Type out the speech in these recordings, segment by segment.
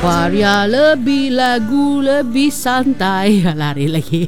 Waria lebih lagu, lebih santai. Lari lagi.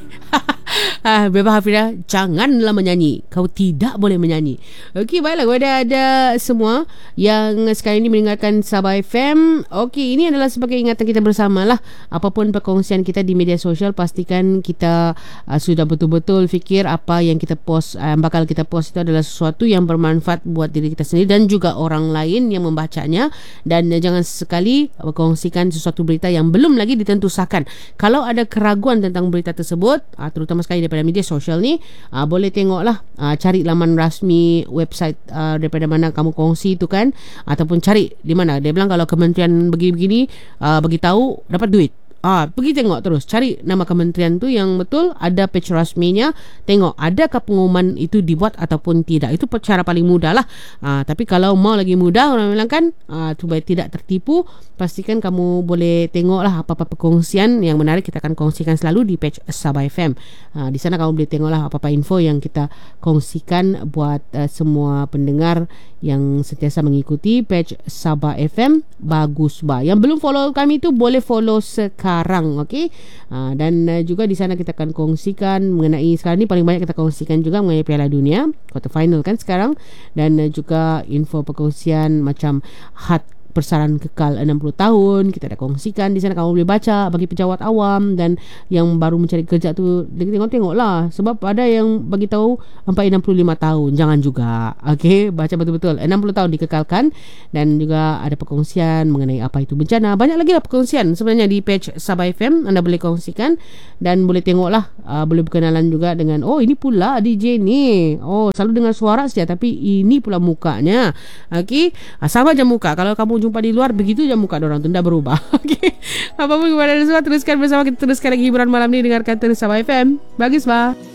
Bebas Hafirah, janganlah menyanyi. Kau tidak boleh menyanyi. Okey, baiklah, kepada ada semua yang sekarang ini mendengarkan Sabah FM. Okey, ini adalah sebagai ingatan kita bersama lah. Apapun perkongsian kita di media sosial, pastikan kita sudah betul-betul fikir apa yang kita post, bakal kita post itu adalah sesuatu yang bermanfaat buat diri kita sendiri dan juga orang lain yang membacanya. Dan jangan sekali berkongsikan sesuatu berita yang belum lagi ditentusakan. Kalau ada keraguan tentang berita tersebut, terutama sekali daripada media sosial ni, boleh tengoklah, cari laman rasmi website daripada mana kamu kongsi itu kan, ataupun cari di mana dia bilang kalau kementerian begini-begini bagi tahu dapat duit. Pergi tengok terus, cari nama kementerian tu yang betul, ada page rasminya, tengok adakah pengumuman itu dibuat ataupun tidak. Itu cara paling mudah lah. Tapi kalau mau lagi mudah, orang bilang kan, supaya tidak tertipu, pastikan kamu boleh tengok lah apa-apa perkongsian yang menarik kita akan kongsikan selalu di page Sabah FM. Di sana kamu boleh tengok lah apa-apa info yang kita kongsikan buat semua pendengar yang sentiasa mengikuti page Sabah FM. Bagus bah. Yang belum follow kami tu boleh follow sekarang, okey? Dan juga di sana kita akan kongsikan mengenai, sekarang ni paling banyak kita kongsikan juga mengenai Piala Dunia quarter final kan sekarang, dan juga info perkongsian macam had persaranan kekal 60 tahun kita dah kongsikan di sana, kamu boleh baca bagi pejabat awam dan yang baru mencari kerja tu, tengok-tengoklah, sebab ada yang bagi tahu sampai 65 tahun, jangan juga. Okey, baca betul-betul 60 tahun dikekalkan. Dan juga ada perkongsian mengenai apa itu bencana. Banyak lagi lah perkongsian sebenarnya di page Sabah FM, anda boleh kongsikan dan boleh tengoklah, boleh berkenalan juga dengan, oh ini pula DJ ni, oh selalu dengar suara saja tapi ini pula mukanya. Okey, sama je muka, kalau kamu jumpa di luar begitu je muka orang tu, tidak berubah. Okey, apapun kepada semua, teruskan bersama kita, teruskan lagi hiburan malam ni, dengarkan terus Sabah FM. Bagus bah.